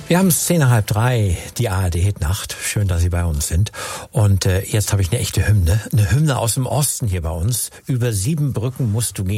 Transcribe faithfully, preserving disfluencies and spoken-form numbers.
Wir haben es zehn nach halb drei, die A R D-Hitnacht. Schön, dass Sie bei uns sind. Und äh, jetzt habe ich eine echte Hymne, eine Hymne aus dem Osten hier bei uns. Über sieben Brücken musst du gehen.